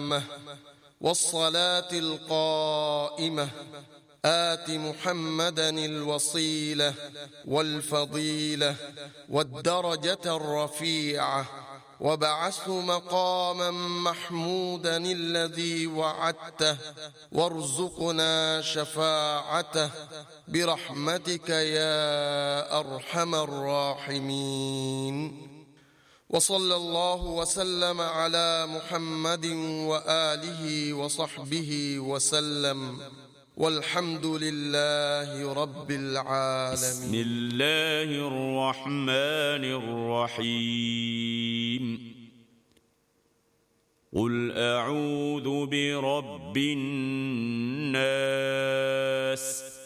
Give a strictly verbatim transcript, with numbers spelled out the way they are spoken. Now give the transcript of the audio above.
التامة والصلاة القائمة آت محمدا الوصيلة والفضيلة والدرجة الرفيعة وابعثه مقاما محمودا الذي وعدته وارزقنا شفاعته برحمتك يا أرحم الراحمين. وصلى الله وسلم على محمد وآله وصحبه وسلم، والحمد لله رب العالمين. بسم الله الرحمن الرحيم. قل أعوذ برب الناس